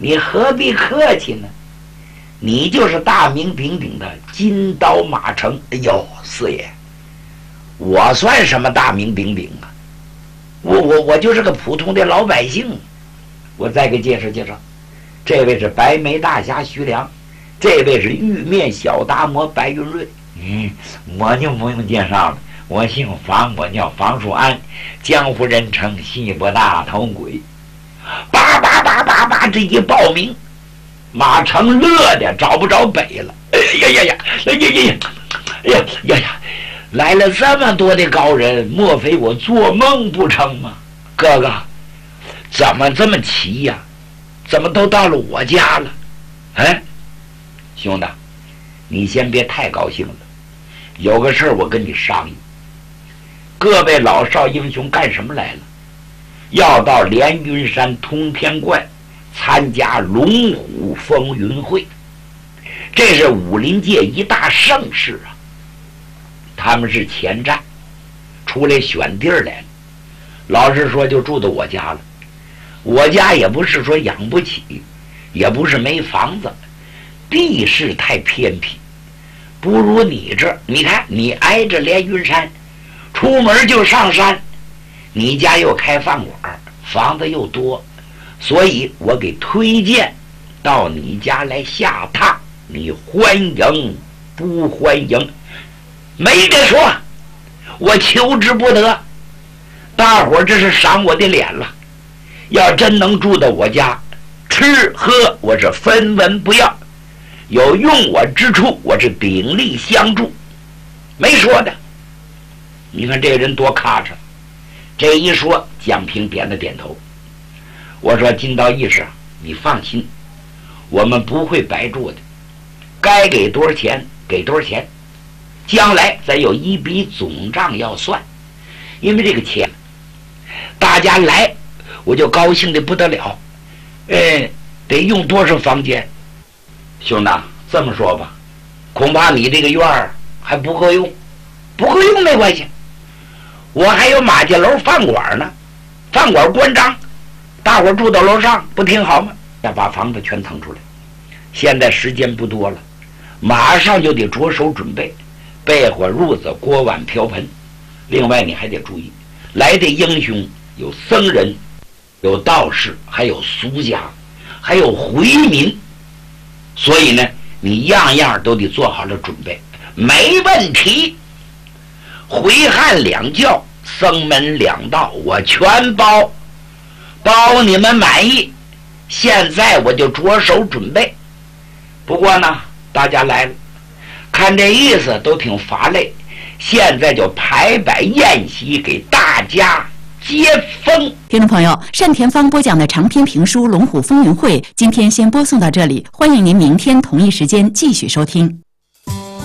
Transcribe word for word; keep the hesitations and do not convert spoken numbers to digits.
你何必客气呢？你就是大名鼎鼎的金刀马成。哎呦，四爷，我算什么大名鼎鼎啊？我我我就是个普通的老百姓。我再给介绍介绍，这位是白眉大侠徐良，这位是玉面小达摩白云瑞。嗯，我就不用介绍了，我姓房，我叫房树安，江湖人称西伯大头鬼。叭叭叭叭叭，这一报名，马成乐的找不着北了。哎呀呀呀，哎呀呀呀，哎呀呀呀，来了这么多的高人，莫非我做梦不成吗？哥哥，怎么这么齐呀？怎么都到了我家了？哎，兄弟，你先别太高兴了，有个事儿我跟你商议。各位老少英雄干什么来了？要到连云山通天观参加龙虎风云会，这是武林界一大盛事啊！他们是前站出来选地儿来了，老实说就住到我家了。我家也不是说养不起，也不是没房子，地势太偏僻，不如你这。你看你挨着连云山，出门就上山，你家又开饭馆，房子又多，所以我给推荐到你家来下榻，你欢迎不欢迎？没得说，我求之不得。大伙儿这是赏我的脸了，要真能住到我家，吃喝我是分文不要，有用我之处我是鼎力相助，没说的。你看这个人多咔嚓，这一说，蒋平点了点头。我说金刀义士，你放心，我们不会白住的，该给多少钱给多少钱，将来咱有一笔总账要算。因为这个钱大家来我就高兴的不得了。呃，得用多少房间？兄弟，这么说吧，恐怕你这个院儿还不够用。不够用没关系，我还有马家楼饭馆呢，饭馆关张，大伙住到楼上不挺好吗？要把房子全腾出来。现在时间不多了，马上就得着手准备被火褥子锅碗瓢盆。另外你还得注意，来的英雄有僧人，有道士，还有俗家，还有回民，所以呢你样样都得做好了准备。没问题，回汉两教，僧门两道我全包，包你们满意。现在我就着手准备。不过呢，大家来了，看这意思都挺乏累，现在就排摆宴席给大家接风。 听众朋友，单田芳播讲的长篇评书《龙虎风云会》今天先播送到这里，欢迎您明天同一时间继续收听。